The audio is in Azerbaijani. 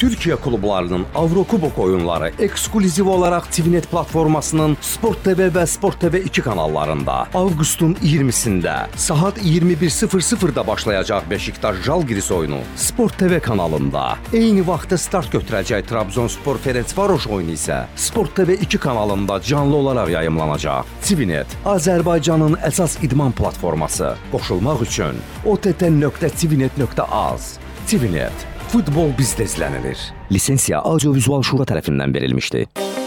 Türkiyə klublarının Avrokubok oyunları eksklüziv olaraq TVNet platformasının Sport TV və Sport TV 2 kanallarında avqustun 20-sində saat 21:00-da başlayacaq Beşiktaş Jalgiris oyunu Sport TV kanalında, eyni vaxtda start götürəcək Trabzonspor Ferencvaroş oyunu isə Sport TV 2 kanalında canlı olaraq yayımlanacaq. TVNet Azərbaycanın əsas idman platforması. Qoşulmaq üçün ott.tvnet.az. TVNet, futbol bizdə izlənilir. Lisensiya Audiovizual Şura tərəfindən verilmişdir.